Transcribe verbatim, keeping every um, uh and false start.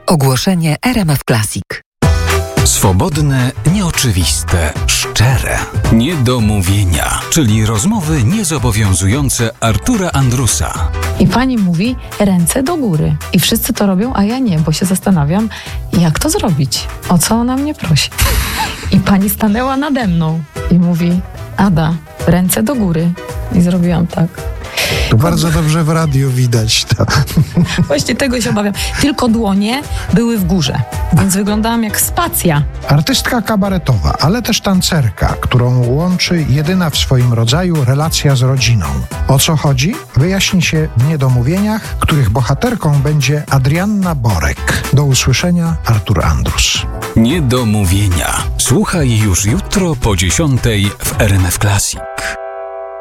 Ogłoszenie R M F Classic. Swobodne, nieoczywiste, szczere. Niedomówienia, czyli rozmowy niezobowiązujące Artura Andrusa. I pani mówi ręce do góry. I wszyscy to robią, a ja nie, bo się zastanawiam, jak to zrobić? O co ona mnie prosi? I pani stanęła nade mną i mówi: Ada, ręce do góry. I zrobiłam tak. To bardzo dobrze w radiu widać to. Właśnie tego się obawiam. Tylko dłonie były w górze, więc wyglądałam jak spacja. Artystka kabaretowa, ale też tancerka, którą łączy jedyna w swoim rodzaju relacja z rodziną. O co chodzi? Wyjaśni się w Niedomówieniach, których bohaterką będzie Adrianna Borek. Do usłyszenia, Artur Andrus. Niedomówienia. Słuchaj już jutro po dziesiątej w R M F Classic.